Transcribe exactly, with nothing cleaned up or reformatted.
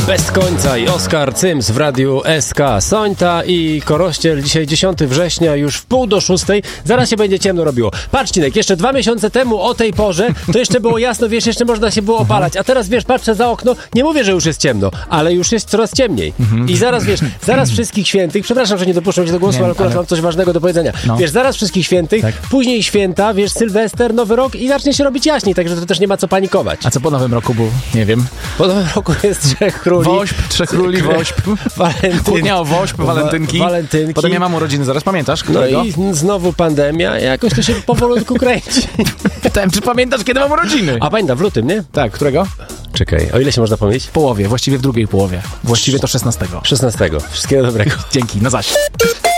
Bez końca i Oskar Cyms w Radiu S K. Sońta i Korościel. Dzisiaj dziesiątego września, już w pół do szóstej. Zaraz się będzie ciemno robiło. Patrz, Cinek, jeszcze dwa miesiące temu o tej porze to jeszcze było jasno, wiesz, jeszcze można się było opalać. A teraz, wiesz, patrzę za okno, nie mówię, że już jest ciemno, ale już jest coraz ciemniej. I zaraz, wiesz, zaraz wszystkich świętych, przepraszam, że nie dopuszczam cię do głosu, Nie, ale akurat ale... mam coś ważnego do powiedzenia. No. Wiesz, zaraz wszystkich świętych, tak. Później święta, wiesz, Sylwester, Nowy Rok i zacznie się robić jaśniej, także to też nie ma co panikować. A co po Nowym Roku był? Nie wiem. Po Nowym Roku jest Trzech Króli. Wośp, Trzech Króli, Wośp. Walentynki. Kłótnia o Wośp, walentynki. Wa- walentynki. Potem ja mam urodziny, zaraz pamiętasz? No Którego? i znowu pandemia, jakoś to się powolutku kręci. Pytałem, czy pamiętasz, kiedy mam urodziny? A pamiętam, w lutym, nie? Tak, którego? Czekaj, o ile się można powiedzieć? W połowie, właściwie w drugiej połowie. Właściwie to szesnastego. szesnastego. Wszystkiego dobrego. Dzięki, no zaś.